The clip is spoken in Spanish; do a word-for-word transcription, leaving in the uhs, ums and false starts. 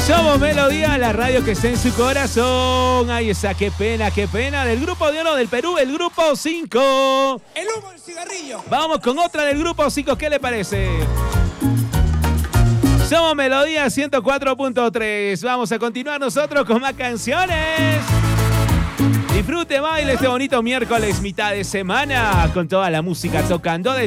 Somos Melodía, la radio que está en su corazón. Ahí está, qué pena, qué pena. Del grupo de oro del Perú, el grupo cinco. El humo del cigarrillo. Vamos con otra del grupo cinco, ¿qué le parece? Somos Melodía ciento cuatro punto tres. Vamos a continuar nosotros con más canciones. Disfrute, baile este bonito miércoles, mitad de semana, con toda la música tocando de